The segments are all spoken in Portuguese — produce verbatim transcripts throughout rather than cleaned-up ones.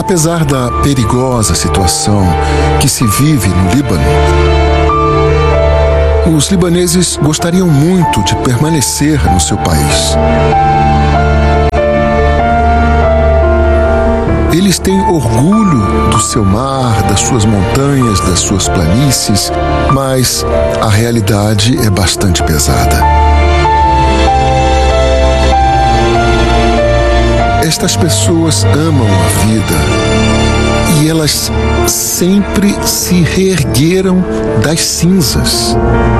Apesar da perigosa situação que se vive no Líbano, os libaneses gostariam muito de permanecer no seu país. Eles têm orgulho do seu mar, das suas montanhas, das suas planícies, mas a realidade é bastante pesada. Estas pessoas amam a vida e elas sempre se reergueram das cinzas.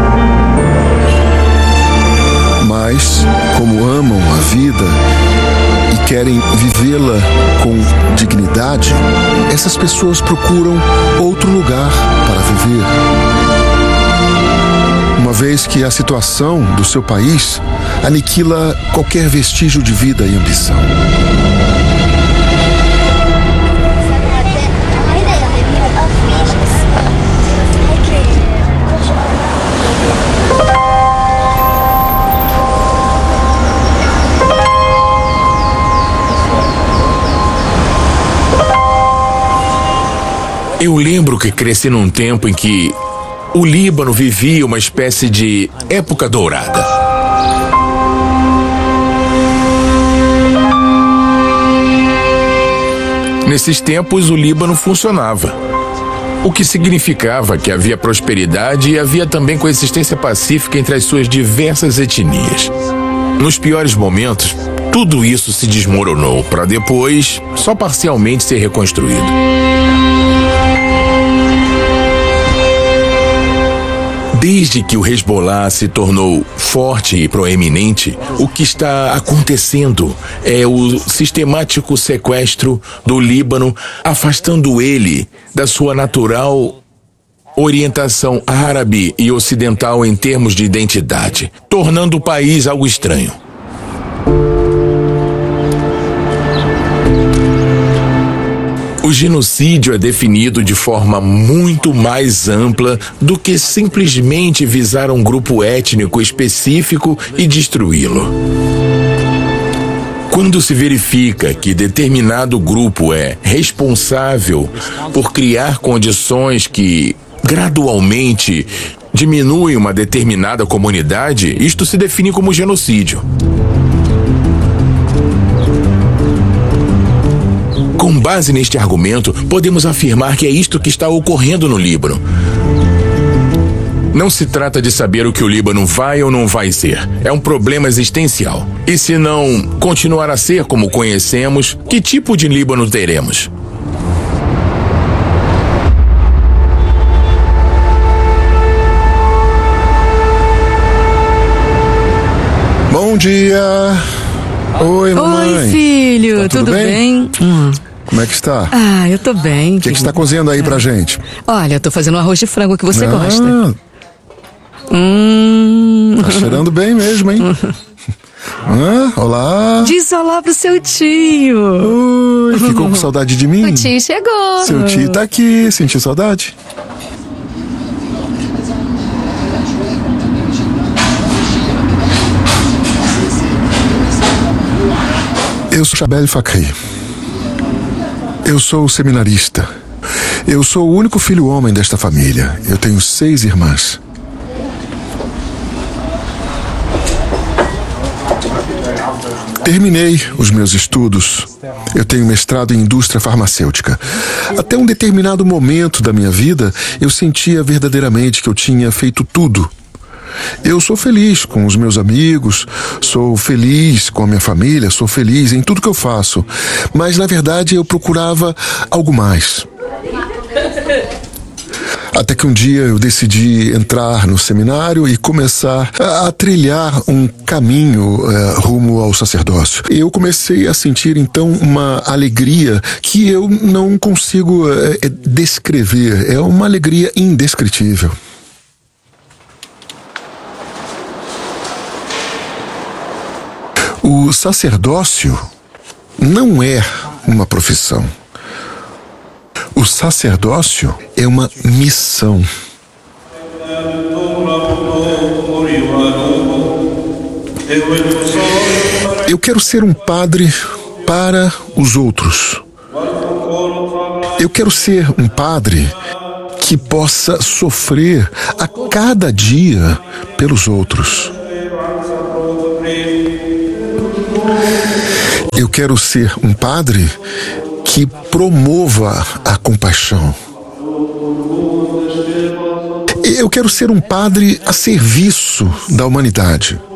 Mas, como amam a vida e querem vivê-la com dignidade, essas pessoas procuram outro lugar para viver. Uma vez que a situação do seu país aniquila qualquer vestígio de vida e ambição. Eu lembro que cresci num tempo em que o Líbano vivia uma espécie de época dourada. Nesses tempos, o Líbano funcionava, o que significava que havia prosperidade e havia também coexistência pacífica entre as suas diversas etnias. Nos piores momentos, tudo isso se desmoronou para depois só parcialmente ser reconstruído. Desde que o Hezbollah se tornou forte e proeminente, o que está acontecendo é o sistemático sequestro do Líbano, afastando ele da sua natural orientação árabe e ocidental em termos de identidade, tornando o país algo estranho. O genocídio é definido de forma muito mais ampla do que simplesmente visar um grupo étnico específico e destruí-lo. Quando se verifica que determinado grupo é responsável por criar condições que gradualmente diminuem uma determinada comunidade, isto se define como genocídio. Com base neste argumento, podemos afirmar que é isto que está ocorrendo no Líbano. Não se trata de saber o que o Líbano vai ou não vai ser. É um problema existencial. E se não continuar a ser como conhecemos, que tipo de Líbano teremos? Bom dia! Oi, mamãe. Oi, filho. Tá tudo, tudo bem? bem? Hum. Como é que está? Ah, eu tô bem. O que, que você está cozinhando aí pra gente? Olha, eu tô fazendo um arroz de frango que você ah, gosta. Hum. Tá cheirando bem mesmo, hein? ah, olá. Diz olá pro seu tio. Oi, ficou com saudade de mim? O tio chegou. Seu tio tá aqui. Sentiu saudade? Eu sou Chabel Fakri. Eu sou seminarista. Eu sou o único filho homem desta família. Eu tenho seis irmãs. Terminei os meus estudos. Eu tenho mestrado em indústria farmacêutica. Até um determinado momento da minha vida, eu sentia verdadeiramente que eu tinha feito tudo. Eu sou feliz com os meus amigos, sou feliz com a minha família, sou feliz em tudo que eu faço. Mas, na verdade, eu procurava algo mais. Até que um dia eu decidi entrar no seminário e começar a, a trilhar um caminho uh, rumo ao sacerdócio. Eu comecei a sentir, então, uma alegria que eu não consigo uh, descrever. É uma alegria indescritível. O sacerdócio não é uma profissão. O sacerdócio é uma missão. Eu quero ser um padre para os outros. Eu quero ser um padre que possa sofrer a cada dia pelos outros. Eu quero ser um padre que promova a compaixão. Eu quero ser um padre a serviço da humanidade.